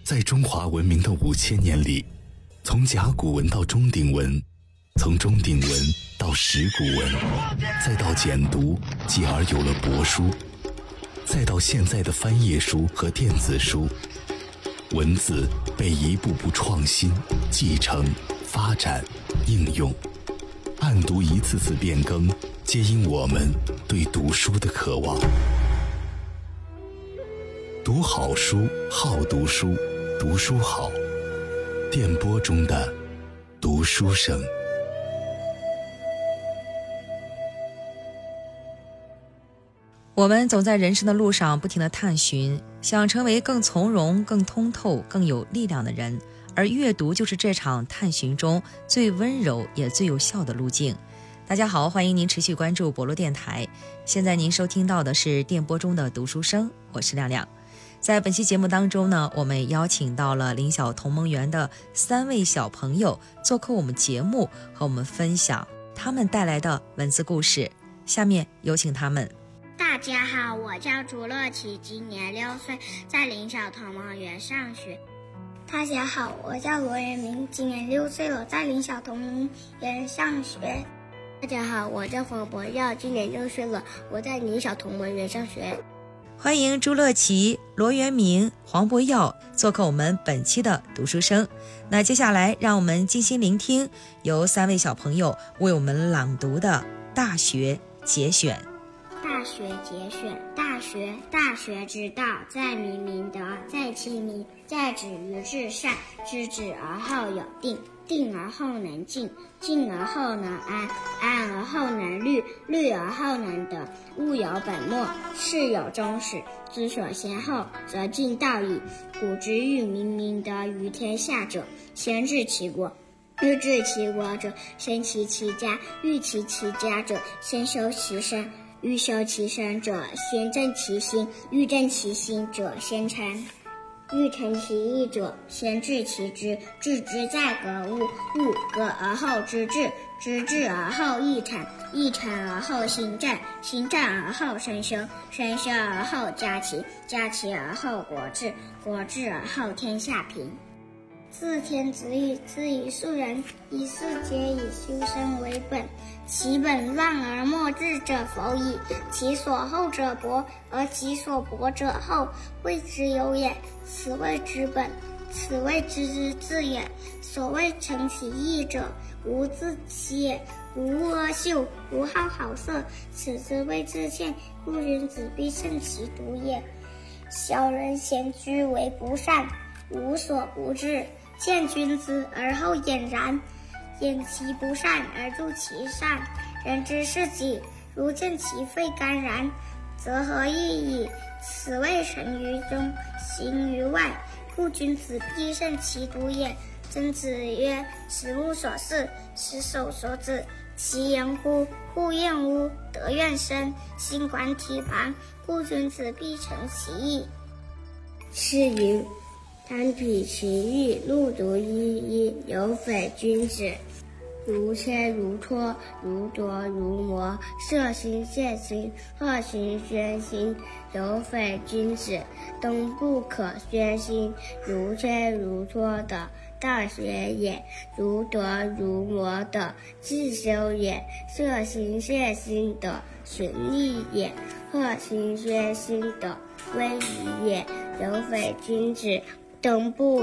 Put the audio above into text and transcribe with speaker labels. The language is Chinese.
Speaker 1: 在中华文明的5000年里，从甲骨文到钟鼎文，从钟鼎文到石鼓文，再到简读，继而有了帛书，再到现在的翻页书和电子书，文字被一步步创新、继承、发展、应用，案牍一次次变更，皆因我们对读书的渴望。读好书，好读书，读书好。电波中的读书声。
Speaker 2: 我们总在人生的路上不停地探寻，想成为更从容、更通透、更有力量的人，而阅读就是这场探寻中最温柔也最有效的路径。大家好，欢迎您持续关注博洛电台。现在您收听到的是电波中的读书声，我是亮亮。在本期节目当中呢，我们邀请到了临小同盟园的3位小朋友做客我们节目，和我们分享他们带来的文字故事。下面有请他们。
Speaker 3: 大家好，我叫朱乐琪，今年6岁，在临小同盟园上学。
Speaker 4: 大家好，我叫罗元明，今年6岁了，在临小同盟园上学。
Speaker 5: 大家好，我叫黄博耀，今年6岁了，我在临小同盟园上学。
Speaker 2: 欢迎朱乐琪、罗元明、黄博耀做客我们本期的读书声。那接下来让我们静心聆听由3位小朋友为我们朗读的大学节选。
Speaker 3: 大学节选。大学之道，在明明德，在亲民，在止于至善。知止而后有定，定而后能静，静而后能安，安而后能虑，虑而后能得。物有本末，事有终始，知所先后，则近道矣。古之欲明明德于天下者，先治其国。欲治其国者，先齐其家；欲齐其家者，先修其身；欲修其身者，先正其心；欲正其心者，先诚；欲诚其意者，先治其知。治之在格物，物格而后知至，知至而后意诚，意诚而后行正，行正而后身修，身修而后家齐，家齐而后国治，国治而后天下平。
Speaker 4: 自天子以自以庶人，以世皆以修身为本。其本乱而末治者否矣。其所厚者薄，而其所薄者厚，谓之有也。此谓之本，此谓之治也。所谓诚其意者，无自欺也。如恶而秀，如好好色，此之谓自见。故君子必慎其独也。小人咸居为不善，无所不至。见君子而后俨然，掩其不善而助其善。人之视己，如见其肺肝然，则何益矣？此谓神于中，行于外。故君子必慎其独也。曾子曰：食无所视，食手所指。其言乎？故厌恶，德愿生，心观体旁。故君子必诚其意。
Speaker 5: 是云：贪彼其意，路独依依，有匪君子。如切如磋，如琢如磨，色心谢心，画心宣心，有匪君子。冬不可宣心，如切如磋的大学也，如琢如磨的自修也，色心谢心的循吏也，画心宣心的威仪也，有匪君子。冬不